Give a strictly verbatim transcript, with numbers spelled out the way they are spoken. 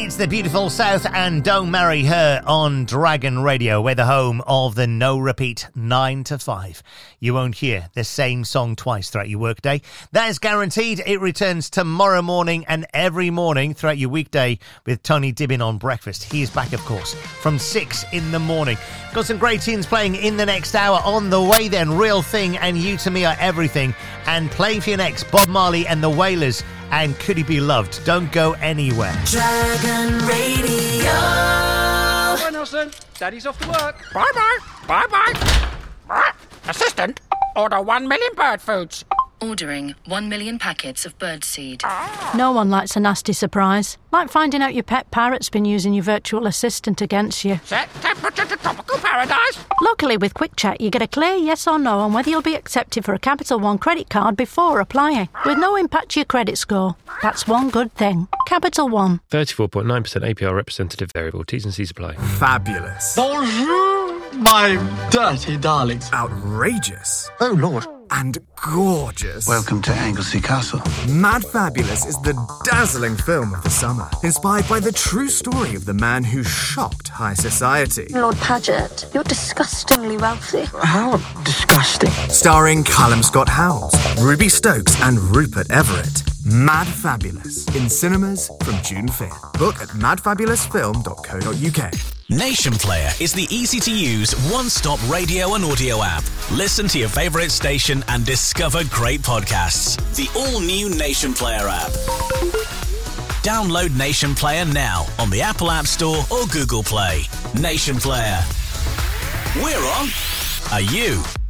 It's the beautiful South and Don't Marry Her on Dragon Radio. We're the home of the no repeat nine to five. You won't hear the same song twice throughout your workday. That is guaranteed. It returns tomorrow morning and every morning throughout your weekday with Tony Dibbin on breakfast. He is back, of course, from six in the morning. Got some great tunes playing in the next hour. On the way then, Real Thing and You To Me Are Everything. And playing for your next, Bob Marley and the Wailers and Could He Be Loved. Don't go anywhere. Dragon Radio. Bye, Nelson. Daddy's off to work. Bye-bye. Bye-bye. Assistant, order one million bird foods. Ordering one million packets of birdseed. No one likes a nasty surprise. Like finding out your pet parrot's been using your virtual assistant against you. Set temperature to tropical paradise. Luckily, with Quick Check, you get a clear yes or no on whether you'll be accepted for a Capital One credit card before applying, with no impact to your credit score. That's one good thing. Capital One. thirty-four point nine percent A P R representative variable. T's and C's apply. Fabulous. Bonjour, my dirty darlings. Outrageous. Oh, Lord. And gorgeous. Welcome to Anglesey Castle. Mad Fabulous is the dazzling film of the summer, inspired by the true story of the man who shocked high society. Lord Paget, you're disgustingly wealthy. How disgusting. Starring Callum Scott Howells, Ruby Stokes and Rupert Everett. Mad Fabulous, in cinemas from June fifth. Book at mad fabulous film dot co dot uk. Nation Player is the easy-to-use, one-stop radio and audio app. Listen to your favourite station and discover great podcasts. The all-new Nation Player app. Download Nation Player now on the Apple App Store or Google Play. Nation Player. We're on. Are you?